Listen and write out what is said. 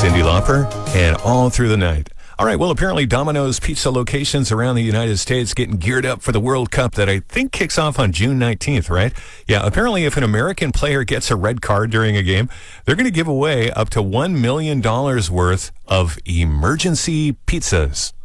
Cyndi Lauper, and All Through the Night. All right, well, apparently Domino's pizza locations around the United States getting geared up for the World Cup that I think kicks off on June 19th, right? Yeah, apparently if an American player gets a red card during a game, they're going to give away up to $1 million worth of emergency pizzas.